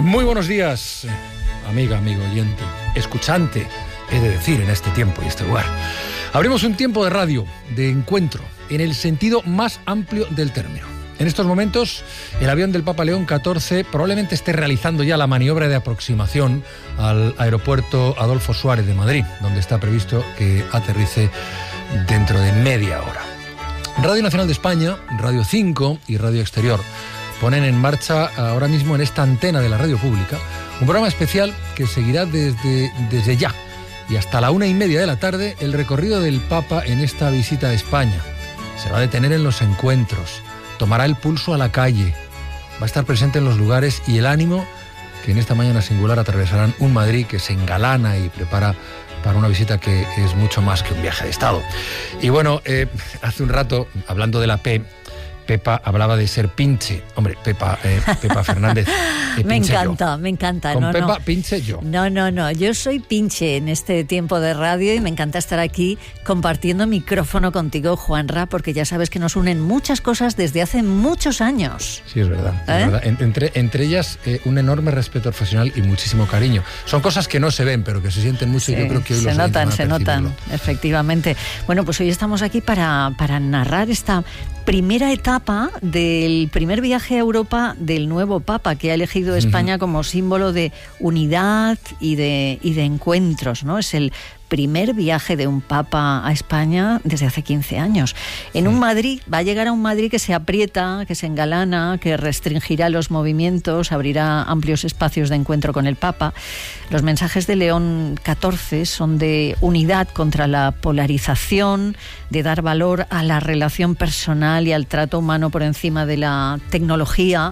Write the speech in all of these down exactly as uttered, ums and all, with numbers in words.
Muy buenos días, amiga, amigo oyente, escuchante, he de decir, en este tiempo y este lugar. Abrimos un tiempo de radio, de encuentro, en el sentido más amplio del término. En estos momentos, el avión del Papa León catorce probablemente esté realizando ya la maniobra de aproximación al aeropuerto Adolfo Suárez de Madrid, donde está previsto que aterrice dentro de media hora. Radio Nacional de España, Radio cinco y Radio Exterior ponen en marcha ahora mismo en esta antena de la radio pública un programa especial que seguirá desde, desde ya y hasta la una y media de la tarde el recorrido del Papa en esta visita a España. Se va a detener en los encuentros, tomará el pulso a la calle, va a estar presente en los lugares y el ánimo que en esta mañana singular atravesarán un Madrid que se engalana y prepara para una visita que es mucho más que un viaje de Estado. Y bueno, eh, hace un rato, hablando de la P, Pepa hablaba de ser pinche. Hombre, Pepa, eh, Pepa Fernández. Eh, me encanta, yo. me encanta. Con no, Pepa no. pinche yo. No, no, no. Yo soy pinche en este tiempo de radio y me encanta estar aquí compartiendo micrófono contigo, Juanra, porque ya sabes que nos unen muchas cosas desde hace muchos años. Sí, es verdad. ¿Eh? Es verdad. Entre, entre ellas, eh, un enorme respeto profesional y muchísimo cariño. Son cosas que no se ven, pero que se sienten mucho sí, y yo creo que hoy se los notan, van a se notan, efectivamente. Bueno, pues hoy estamos aquí para, para narrar esta primera etapa del primer viaje a Europa del nuevo Papa, que ha elegido España uh-huh. como símbolo de unidad y de, y de encuentros, ¿no? Es el primer viaje de un Papa a España desde hace quince años. En un Madrid, va a llegar a un Madrid que se aprieta, que se engalana, que restringirá los movimientos, abrirá amplios espacios de encuentro con el Papa. Los mensajes de León catorce son de unidad contra la polarización, de dar valor a la relación personal y al trato humano por encima de la tecnología.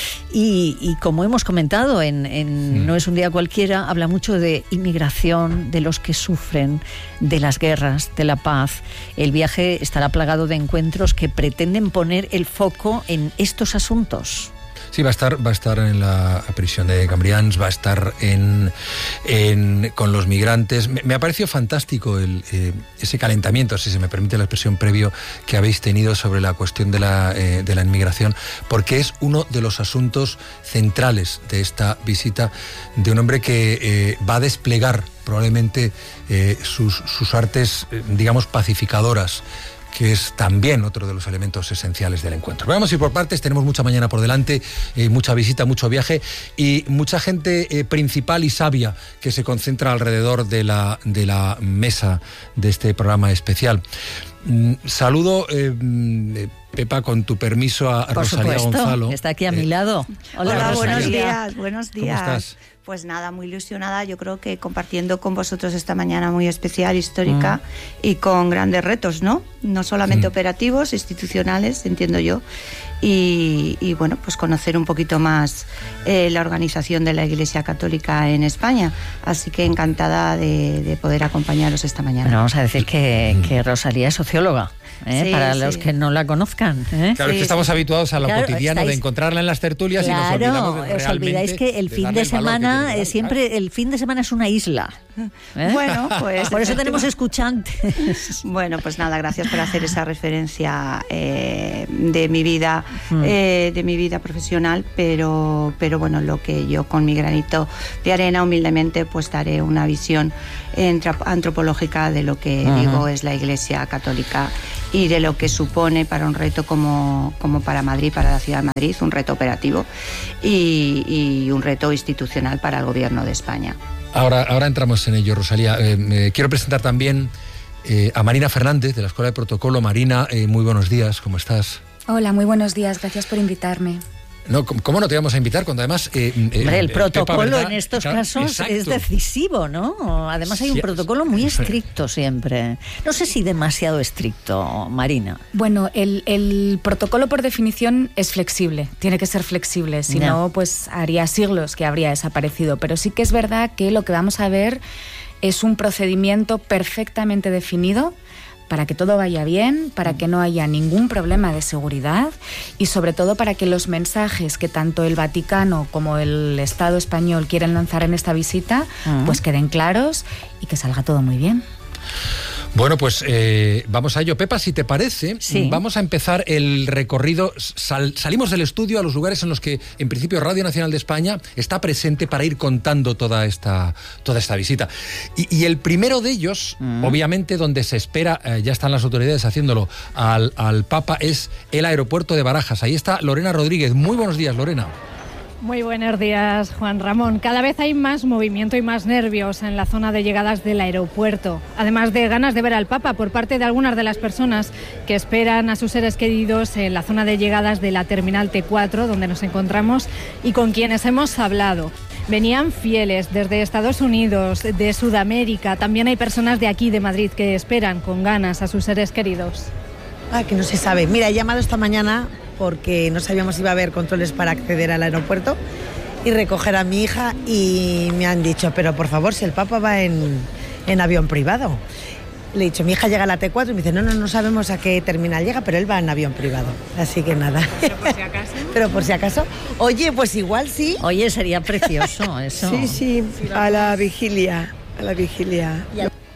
Y, y como hemos comentado en, en sí. No es un día cualquiera, habla mucho de inmigración, de los que sufren, de las guerras, de la paz. El viaje estará plagado de encuentros que pretenden poner el foco en estos asuntos. Sí, va a estar, va a estar en la prisión de Cambrians, va a estar en, en, con los migrantes. Me, me ha parecido fantástico el, eh, ese calentamiento, si se me permite la expresión, previo que habéis tenido sobre la cuestión de la, eh, de la inmigración, porque es uno de los asuntos centrales de esta visita de un hombre que eh, va a desplegar probablemente eh, sus, sus artes, eh, digamos, pacificadoras, que es también otro de los elementos esenciales del encuentro. Vamos a ir por partes, tenemos mucha mañana por delante, eh, mucha visita, mucho viaje y mucha gente eh, principal y sabia que se concentra alrededor de la, de la mesa de este programa especial. Mm, saludo, eh, Pepa, con tu permiso, a por Rosalía supuesto, Gonzalo. Está aquí a eh, mi lado. Hola, Hola buenos días, buenos días. ¿Cómo estás? Pues nada, muy ilusionada, yo creo que compartiendo con vosotros esta mañana muy especial, histórica mm. y con grandes retos, ¿no? No solamente mm. operativos, institucionales, entiendo yo, y, y bueno, pues conocer un poquito más eh, la organización de la Iglesia Católica en España, así que encantada de, de poder acompañaros esta mañana. Bueno, vamos a decir que, que Rosalía es socióloga. ¿Eh? Sí, para sí. los que no la conozcan. ¿eh? Claro, sí, es que estamos sí. habituados a lo claro, cotidiano estáis... de encontrarla en las tertulias claro, y nos olvidamos de, os realmente olvidáis que el de fin de semana dar, siempre claro. el fin de semana es una isla. ¿eh? Bueno, pues por eso tenemos escuchantes. Bueno, pues nada, gracias por hacer esa referencia eh, de mi vida, mm. eh, de mi vida profesional, pero, pero bueno, lo que yo con mi granito de arena humildemente pues daré una visión antropológica de lo que uh-huh. digo es la Iglesia Católica y de lo que supone para un reto como, como para Madrid, para la ciudad de Madrid, un reto operativo y, y un reto institucional para el Gobierno de España. Ahora, ahora entramos en ello, Rosalía. Eh, eh, quiero presentar también eh, a Marina Fernández, de la Escuela de Protocolo. Marina, eh, muy buenos días, ¿cómo estás? Hola, muy buenos días, gracias por invitarme. No, ¿cómo no te vamos a invitar cuando además... Eh, eh, Hombre, el protocolo Pepa, en estos claro, casos exacto. es decisivo, ¿no? Además hay un protocolo muy estricto siempre. No sé si demasiado estricto, Marina. Bueno, el, el protocolo por definición es flexible, tiene que ser flexible, si no, no pues haría siglos que habría desaparecido. Pero sí que es verdad que lo que vamos a ver es un procedimiento perfectamente definido para que todo vaya bien, para que no haya ningún problema de seguridad y sobre todo para que los mensajes que tanto el Vaticano como el Estado español quieren lanzar en esta visita uh-huh. pues queden claros y que salga todo muy bien. Bueno, pues eh, vamos a ello. Pepa, si te parece, sí. vamos a empezar el recorrido. Sal, salimos del estudio a los lugares en los que, en principio, Radio Nacional de España está presente para ir contando toda esta, toda esta visita. Y, y el primero de ellos, mm. obviamente, donde se espera, eh, ya están las autoridades haciéndolo, al, al Papa, es el aeropuerto de Barajas. Ahí está Lorena Rodríguez. Muy buenos días, Lorena. Muy buenos días, Juan Ramón. Cada vez hay más movimiento y más nervios en la zona de llegadas del aeropuerto. Además de ganas de ver al Papa por parte de algunas de las personas que esperan a sus seres queridos en la zona de llegadas de la Terminal T cuatro, donde nos encontramos, y con quienes hemos hablado. Venían fieles desde Estados Unidos, de Sudamérica. También hay personas de aquí, de Madrid, que esperan con ganas a sus seres queridos. Ah, que no se sabe. Mira, he llamado esta mañana porque no sabíamos si iba a haber controles para acceder al aeropuerto y recoger a mi hija, y me han dicho, pero por favor, si el Papa va en, en avión privado. Le he dicho, mi hija llega a la T cuatro y me dice, no, no, no sabemos a qué terminal llega, pero él va en avión privado. Así que nada. Pero por si acaso. Pero por si acaso. Oye, pues igual sí. Oye, sería precioso eso. Sí, sí, a la vigilia, a la vigilia.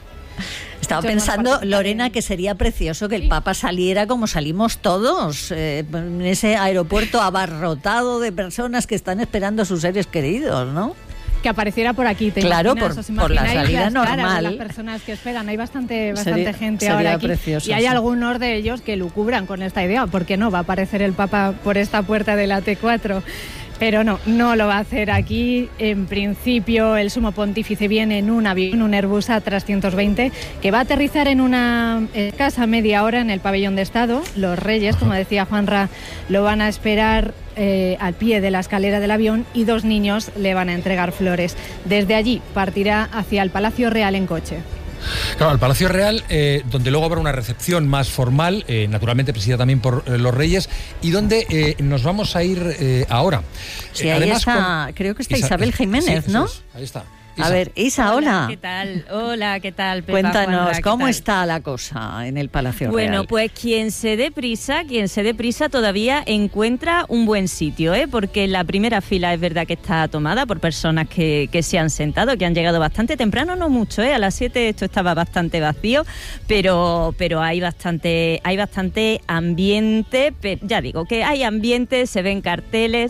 Estaba pensando, Lorena, que sería precioso que el Papa saliera como salimos todos, eh, en ese aeropuerto abarrotado de personas que están esperando a sus seres queridos, ¿no? Que apareciera por aquí, ¿te claro, imaginas? por, por la salida las normal. Las personas que esperan, hay bastante, bastante sería, gente sería ahora aquí, precioso, y hay sí. algunos de ellos que lucubran con esta idea, porque no va a aparecer el Papa por esta puerta de la T cuatro. Pero no, no lo va a hacer aquí. En principio, el sumo pontífice viene en un avión, un Airbus A trescientos veinte, que va a aterrizar en una escasa media hora en el pabellón de Estado. Los reyes, como decía Juanra, lo van a esperar eh, al pie de la escalera del avión, y dos niños le van a entregar flores. Desde allí partirá hacia el Palacio Real en coche. Claro, al Palacio Real, eh, donde luego habrá una recepción más formal, eh, naturalmente presidida también por eh, los reyes, y donde eh, nos vamos a ir eh, ahora. Sí, eh, ahí además, está, con... creo que está Isa, Isabel Jiménez, sí, ¿no? Es, ahí está. Isa. A ver, Isa, hola. Hola, ¿qué tal? Hola, ¿qué tal, Pepa? Cuéntanos, Juanra, ¿cómo tal? está la cosa en el Palacio bueno, Real? Bueno, pues quien se dé prisa, quien se dé prisa todavía encuentra un buen sitio, ¿eh? Porque la primera fila es verdad que está tomada por personas que, que se han sentado, que han llegado bastante temprano, no mucho, ¿eh? A las siete esto estaba bastante vacío, pero, pero hay bastante, hay bastante ambiente, ya digo, que hay ambiente, se ven carteles,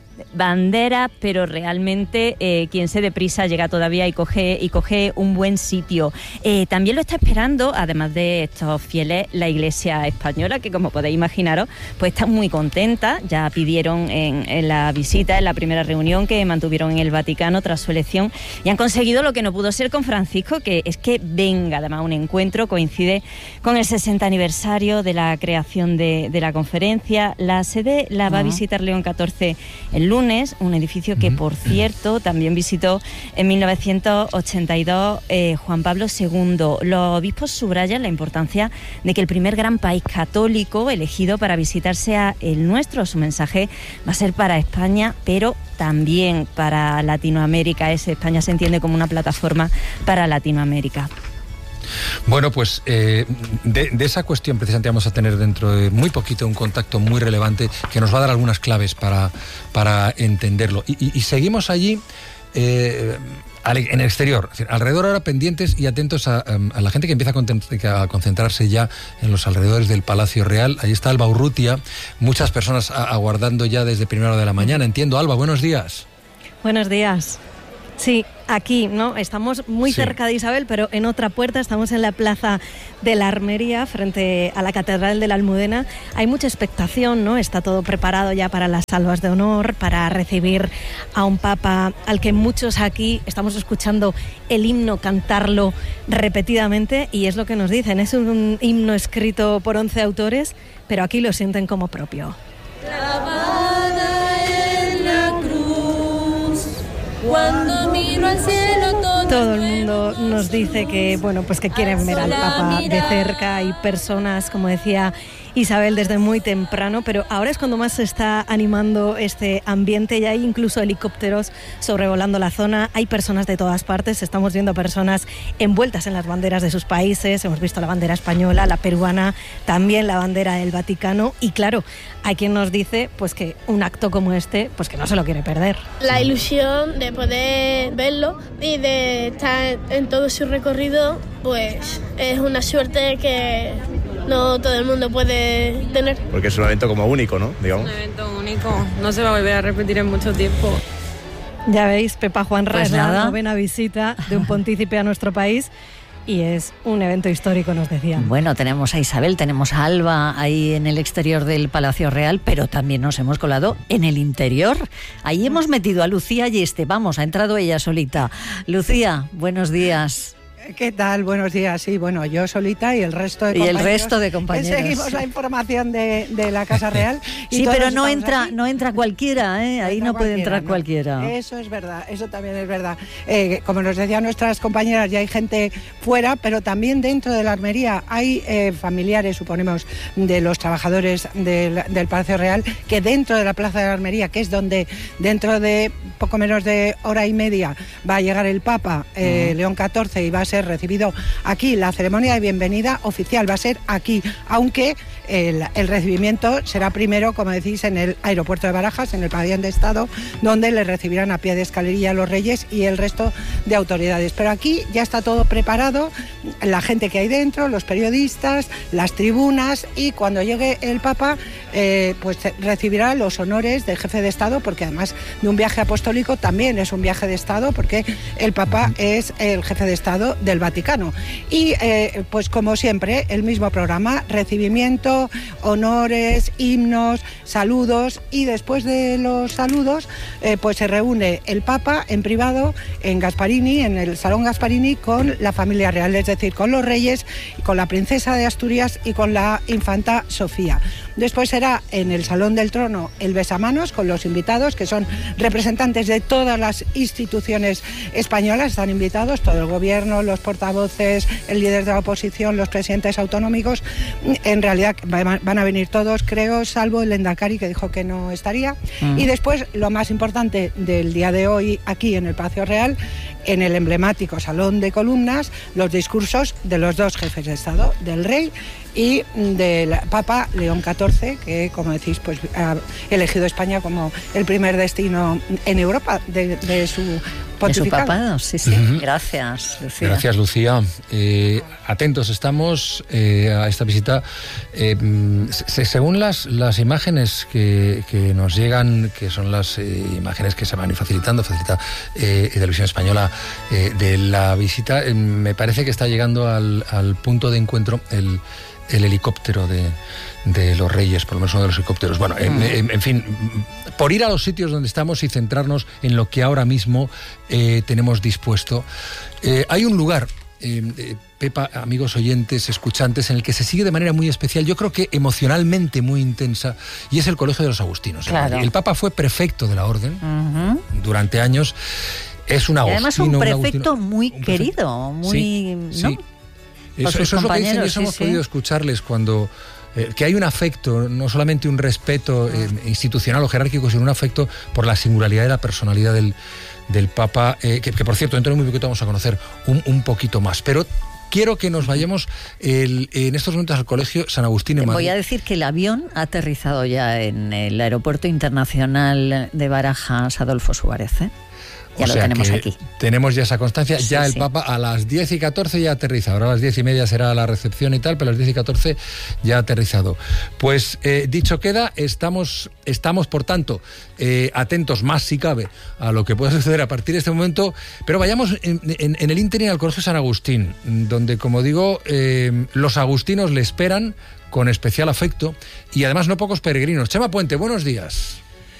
bandera, pero realmente eh, quien se dé prisa llega todavía y coge y coge un buen sitio. Eh, también lo está esperando, además de estos fieles, la Iglesia española, que como podéis imaginaros, pues está muy contenta. Ya pidieron en, en la visita, en la primera reunión que mantuvieron en el Vaticano tras su elección, y han conseguido lo que no pudo ser con Francisco, que es que venga además un encuentro, coincide con el sesenta aniversario de la creación de, de la conferencia. La sede la va uh-huh. a visitar León catorce el lunes, un edificio que, por cierto, también visitó en mil novecientos ochenta y dos eh, Juan Pablo segundo. Los obispos subrayan la importancia de que el primer gran país católico elegido para visitar sea el nuestro. Su mensaje va a ser para España, pero también para Latinoamérica. Es, España se entiende como una plataforma para Latinoamérica. Bueno, pues eh, de, de esa cuestión precisamente vamos a tener dentro de muy poquito un contacto muy relevante que nos va a dar algunas claves para, para entenderlo. Y, y, y seguimos allí eh, en el exterior, alrededor ahora pendientes y atentos a, a la gente que empieza a concentrarse ya en los alrededores del Palacio Real. Allí está Alba Urrutia, muchas personas aguardando ya desde primera hora de la mañana. Entiendo, Alba, buenos días. Buenos días. Sí, aquí, ¿no? Estamos muy sí. cerca de Isabel, pero en otra puerta. Estamos en la Plaza de la Armería, frente a la Catedral de la Almudena. Hay mucha expectación, ¿no? Está todo preparado ya para las salvas de honor, para recibir a un papa al que muchos aquí estamos escuchando el himno cantarlo repetidamente, y es lo que nos dicen. Es un himno escrito por once autores, pero aquí lo sienten como propio. Cuando miro al cielo todo, todo el mundo nos dice que bueno, pues que quieren ver al Papa de cerca. Hay personas, como decía Isabel, desde muy temprano, pero ahora es cuando más se está animando este ambiente y hay incluso helicópteros sobrevolando la zona, hay personas de todas partes, estamos viendo personas envueltas en las banderas de sus países, hemos visto la bandera española, la peruana, también la bandera del Vaticano y claro, hay quien nos dice pues que un acto como este, pues que no se lo quiere perder. La ilusión de poder verlo y de estar en todo su recorrido, pues es una suerte que no todo el mundo puede tener. Porque es un evento como único, ¿no? Digamos. Un evento único, no se va a volver a repetir en mucho tiempo. Ya veis, Pepa Juanra Pues es la nada. novena visita de un pontícipe a nuestro país y es un evento histórico, nos decían. Bueno, tenemos a Isabel, tenemos a Alba ahí en el exterior del Palacio Real, pero también nos hemos colado en el interior. Ahí hemos metido a Lucía y este, vamos, ha entrado ella solita. Lucía, buenos días. ¿Qué tal? Buenos días. Sí, bueno, yo solita y el resto de Y compañeros. el resto de compañeros. Seguimos la información de, de la Casa Real. Y Sí, todos pero no estamos entra, aquí. no entra cualquiera, ¿eh? Ahí entra no puede entrar ¿no? cualquiera. Eso es verdad, eso también es verdad. Eh, como nos decían nuestras compañeras, ya hay gente fuera, pero también dentro de la armería hay eh, familiares, suponemos, de los trabajadores del, del Palacio Real, que dentro de la Plaza de la Armería, que es donde dentro de poco menos de hora y media va a llegar el Papa eh, Mm. León catorce y va a ser recibido aquí. La ceremonia de bienvenida oficial va a ser aquí, aunque el, el recibimiento será primero, como decís, en el aeropuerto de Barajas, en el pabellón de Estado, donde le recibirán a pie de escalerilla los reyes y el resto de autoridades. Pero aquí ya está todo preparado, la gente que hay dentro, los periodistas, las tribunas, y cuando llegue el Papa, eh, pues recibirá los honores de jefe de Estado, porque además de un viaje apostólico también es un viaje de Estado, porque el Papa es el jefe de Estado del Vaticano. Y eh, pues como siempre, el mismo programa, recibimiento, honores, himnos, saludos, y después de los saludos eh, pues se reúne el Papa en privado en Gasparini, en el Salón Gasparini, con la familia real, es decir, con los reyes, con la princesa de Asturias y con la infanta Sofía. Después será en el Salón del Trono el besamanos con los invitados, que son representantes de todas las instituciones españolas, están invitados todo el gobierno, los portavoces, el líder de la oposición, los presidentes autonómicos. En realidad van a venir todos, creo, salvo el Endacari, que dijo que no estaría. Mm. Y después, lo más importante del día de hoy aquí en el Palacio Real, en el emblemático Salón de Columnas, los discursos de los dos jefes de Estado, del rey y del Papa León catorce, que, como decís, pues ha elegido España como el primer destino en Europa de, de su pontificado. De su papado, sí, sí. Uh-huh. Gracias, Lucía. Gracias, Lucía. Eh, atentos estamos eh, a esta visita. Eh, se, según las, las imágenes que, que nos llegan, que son las eh, imágenes que se van facilitando, facilita eh, Televisión Española eh, de la visita, eh, me parece que está llegando al, al punto de encuentro el el helicóptero de, de los reyes, por lo menos uno de los helicópteros. Bueno, en, en, en fin, por ir a los sitios donde estamos y centrarnos en lo que ahora mismo eh, tenemos dispuesto. Eh, hay un lugar, eh, eh, Pepa, amigos oyentes, escuchantes, en el que se sigue de manera muy especial, yo creo que emocionalmente muy intensa, y es el Colegio de los Agustinos. Claro. El Papa fue prefecto de la Orden uh-huh. durante años. Es un agustino. Y además un prefecto un muy un querido, muy... Sí, ¿no? sí. Eso, eso es lo que dicen, y eso sí, hemos sí. podido escucharles cuando... Eh, que hay un afecto, no solamente un respeto eh, institucional o jerárquico, sino un afecto por la singularidad de la personalidad del, del Papa, eh, que, que por cierto, dentro de muy poquito vamos a conocer un, un poquito más. Pero quiero que nos vayamos el, en estos momentos al Colegio San Agustín en Madrid. Voy a decir que el avión ha aterrizado ya en el Aeropuerto Internacional de Barajas Adolfo Suárez, ¿eh? Ya o lo sea tenemos que aquí. Tenemos ya esa constancia. Sí, ya el sí. Papa a las diez y catorce ya aterriza. Ahora a las diez y media será la recepción y tal, pero a las diez y catorce ya ha aterrizado. Pues eh, dicho queda, estamos, estamos por tanto, eh, atentos más si cabe a lo que pueda suceder a partir de este momento. Pero vayamos en, en, en el ínterin al Colegio San Agustín, donde, como digo, eh, los agustinos le esperan con especial afecto y además no pocos peregrinos. Chema Puente, buenos días.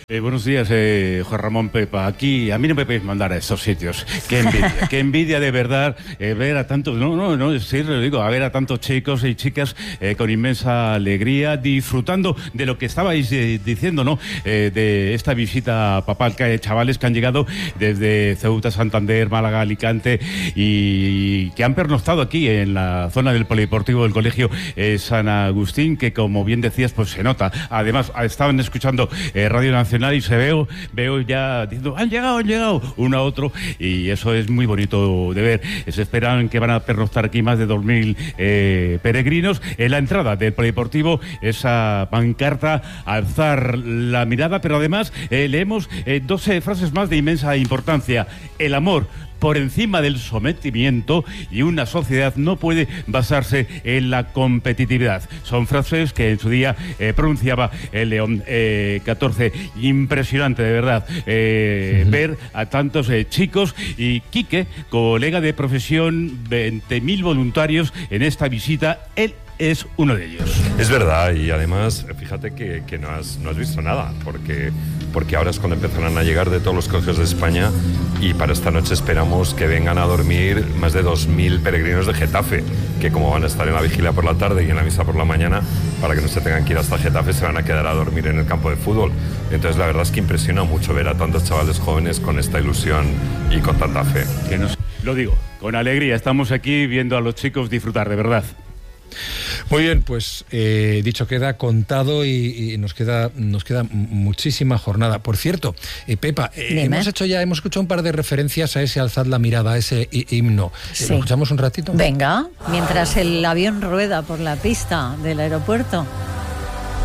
Eh, buenos días, eh, Juan Ramón, Pepa. Aquí, a mí no me podéis mandar a estos sitios. Qué envidia, qué envidia de verdad eh, ver a tantos, no, no, no, sí, lo digo, a ver a tantos chicos y chicas eh, con inmensa alegría, disfrutando de lo que estabais eh, diciendo, ¿no? Eh, de esta visita papal, que hay chavales que han llegado desde Ceuta, Santander, Málaga, Alicante y que han pernoctado aquí en la zona del polideportivo del Colegio eh, San Agustín, que como bien decías, pues se nota. Además, estaban escuchando eh, Radio Nacional y se veo, veo ya diciendo, han llegado, han llegado, uno a otro, y eso es muy bonito de ver. Se esperan que van a pernoctar aquí más de dos mil eh, peregrinos. En la entrada del polideportivo, esa pancarta, alzar la mirada, pero además eh, leemos eh, doce frases más de inmensa importancia. El amor por encima del sometimiento, y una sociedad no puede basarse en la competitividad. Son frases que en su día eh, pronunciaba el León eh, catorce. Impresionante, de verdad, eh, uh-huh. ver a tantos eh, chicos. Y Quique, colega de profesión, veinte mil voluntarios en esta visita, él es uno de ellos. Es verdad, y además, fíjate que, que no, has, no has visto nada, porque, porque ahora es cuando empezarán a llegar de todos los colegios de España, y para esta noche esperamos que vengan a dormir más de dos mil peregrinos de Getafe, que como van a estar en la vigilia por la tarde y en la misa por la mañana, para que no se tengan que ir hasta Getafe, se van a quedar a dormir en el campo de fútbol. Entonces la verdad es que impresiona mucho ver a tantos chavales jóvenes con esta ilusión y con tanta fe. Que nos, lo digo, con alegría, estamos aquí viendo a los chicos disfrutar, de verdad. Muy bien, pues eh, dicho queda, contado, y, y nos queda nos queda muchísima jornada. Por cierto, eh, Pepa, eh, hemos hecho ya, hemos escuchado un par de referencias a ese alzad la mirada, a ese himno. Sí. ¿Lo escuchamos un ratito? Venga, mientras el avión rueda por la pista del aeropuerto.